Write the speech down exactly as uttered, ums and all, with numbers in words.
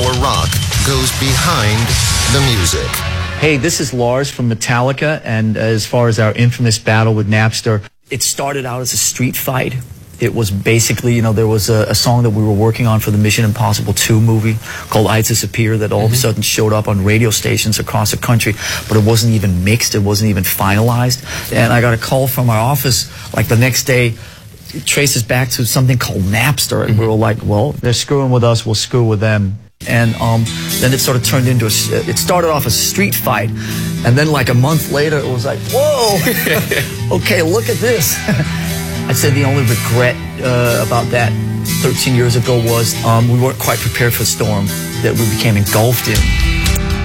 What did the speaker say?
for rock goes behind the music. Hey, this is Lars from Metallica, and as far as our infamous battle with Napster, it started out as a street fight. It was basically, you know, there was a, a song that we were working on for the Mission Impossible two movie called I Disappear that all mm-hmm. of a sudden showed up on radio stations across the country, but it wasn't even mixed, it wasn't even finalized. And I got a call from our office, like the next day, it traces back to something called Napster, and mm-hmm. we were like, well, they're screwing with us, we'll screw with them. And um, then it sort of turned into a, it started off as a street fight, and then like a month later, it was like, whoa, okay, look at this. I'd say the only regret uh, about that thirteen years ago was um, we weren't quite prepared for the storm that we became engulfed in.